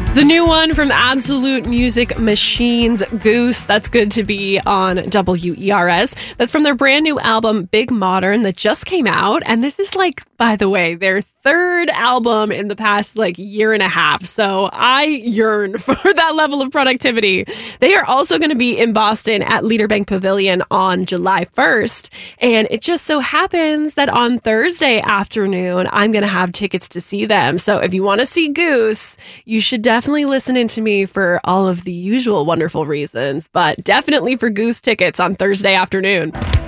The new one from Absolute Music Machines, Goose. That's good to be on WERS. That's from their brand new album, Big Modern, that just came out. And this is by the way, their third album in the past year and a half. So I yearn for that level of productivity. They are also going to be in Boston at Leaderbank Pavilion on July 1st. And it just so happens that on Thursday afternoon, I'm going to have tickets to see them. So if you want to see Goose, you should definitely listen in to me for all of the usual wonderful reasons, but definitely for Goose tickets on Thursday afternoon.